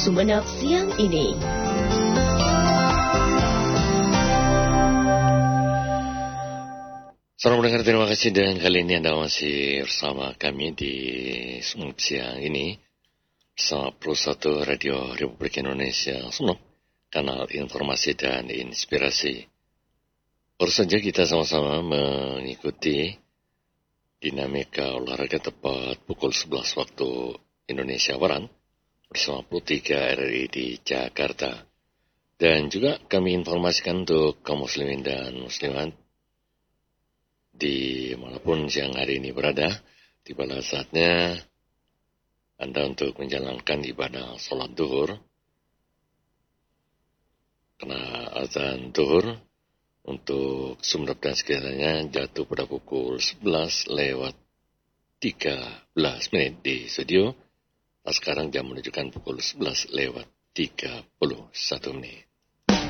Sumeneb siang ini. Saudara pendengar, terima kasih, dan kali ini Anda masih bersama kami di Sumeneb siang ini bersama Pro 1 Radio Republik Indonesia Sumeneb, kanal informasi dan inspirasi. Baru saja kita sama-sama mengikuti dinamika olahraga tepat pukul 11 waktu Indonesia Barat bersama Pro 3 RRI di Jakarta. Dan juga kami informasikan untuk kaum muslimin dan muslimat di manapun siang hari ini berada, tibalah saatnya Anda untuk menjalankan ibadah sholat duhur. Karena azan duhur untuk Sumeneb dan sekitarnya jatuh pada pukul 11 lewat 13 menit di studio. Sekarang jam menunjukkan pukul 11 lewat 31 menit.